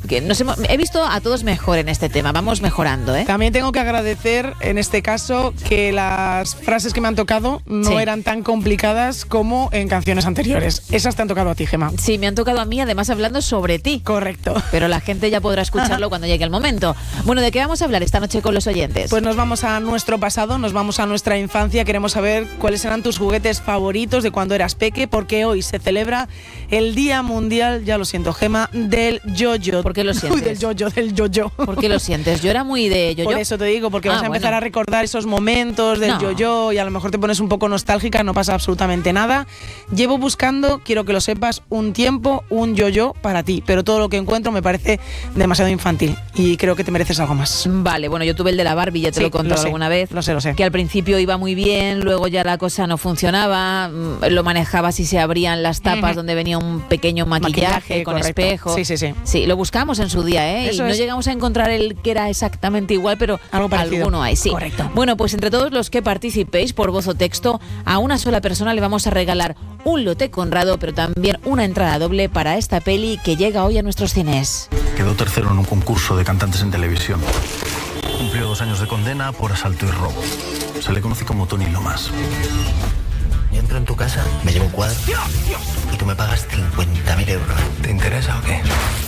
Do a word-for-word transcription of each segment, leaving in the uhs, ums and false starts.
que nos hemos, he visto a todos mejor en este tema, vamos mejorando, ¿eh? También tengo que agradecer en este caso que las frases que me han tocado no Sí. eran tan complicadas como en canciones anteriores. Esas te han tocado a ti, Gemma. Sí, me han tocado a mí, además hablando sobre ti. Correcto. Pero la gente ya podrá escucharlo cuando llegue el momento. Bueno, ¿de qué vamos a hablar esta noche con los oyentes? Pues nos vamos a nuestro pasado, nos vamos a nuestra infancia. Queremos saber cuáles eran tus juguetes favoritos de cuando eras peque, porque hoy se celebra el Día Mundial, ya lo siento, Gemma, del yo-yo. ¿Por qué lo sientes? Uy, del yo-yo, del yo-yo. ¿Por qué lo sientes? Yo era muy de yo-yo. Por eso te digo, porque Ah, vas a empezar bueno. a recordar esos momentos del No. yo-yo y a lo mejor te pones un poco nostálgica, no pasa absolutamente nada. Llevo buscando, quiero que lo sepas, un tiempo, un yo-yo para ti, pero todo lo que encuentro me parece demasiado infantil y creo que te mereces algo más. Vale, bueno, yo tuve el de la Barbie, ya te Sí, lo he contado lo sé, alguna vez. lo sé, lo sé. Que al principio iba muy bien, luego ya la cosa no funcionaba, mm, lo manejabas y se abrían las tapas Ujú. donde venía un pequeño maquillaje, Maquillaje, con correcto. espejo. Sí, sí, sí. Sí, lo buscamos en su día, ¿eh? Eso y no es. llegamos a encontrar el que era exactamente igual, pero Algo parecido. alguno hay, sí. Correcto. Bueno, pues entre todos los que participéis por voz o texto, a una sola persona le vamos a regalar un lote Conrado, pero también una entrada doble para esta peli que llega hoy a nuestros cines. Quedó tercero en un concurso de cantantes en televisión. Cumplió dos años de condena por asalto y robo. Se le conoce como Tony Lomas. Yo entro en tu casa, me llevo un cuadro y tú me pagas cincuenta mil euros. ¿Te interesa o qué?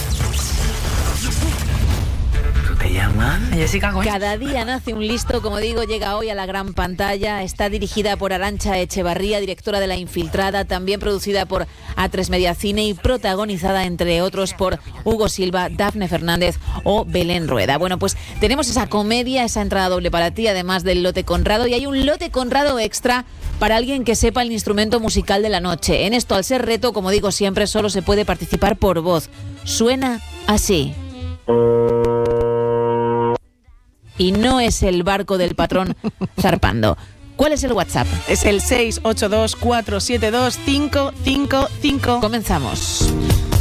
¿Tú te llamas? Jessica Gómez. Cada día nace un listo, como digo, llega hoy a la gran pantalla. Está dirigida por Arantxa Echevarría, directora de La Infiltrada, también producida por A tres Media Cine y protagonizada, entre otros, por Hugo Silva, Dafne Fernández o Belén Rueda. Bueno, pues tenemos esa comedia, esa entrada doble para ti, además del lote Conrado, y hay un lote Conrado extra para alguien que sepa el instrumento musical de la noche. En esto, al ser reto, como digo siempre, solo se puede participar por voz. Suena así. Y no es el barco del patrón zarpando. ¿Cuál es el WhatsApp? Es el seis ocho dos cuatro siete dos cinco cinco cinco. Comenzamos.